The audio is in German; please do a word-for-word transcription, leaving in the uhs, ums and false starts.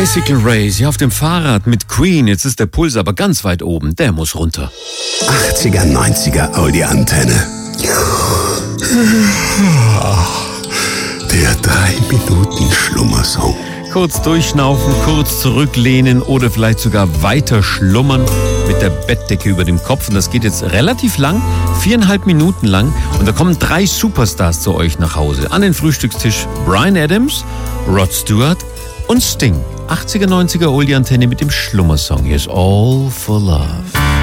Bicycle Race, hier auf dem Fahrrad mit Queen. Jetzt ist der Puls aber ganz weit oben. Der muss runter. achtziger, neunziger Audi-Antenne. Der drei Minuten Schlummersong. Kurz durchschnaufen, kurz zurücklehnen oder vielleicht sogar weiter schlummern mit der Bettdecke über dem Kopf. Und das geht jetzt relativ lang, viereinhalb Minuten lang. Und da kommen drei Superstars zu euch nach Hause. An den Frühstückstisch Bryan Adams, Rod Stewart und Sting. achtziger, neunziger Oldie-Antenne mit dem Schlummersong. Here's All for Love.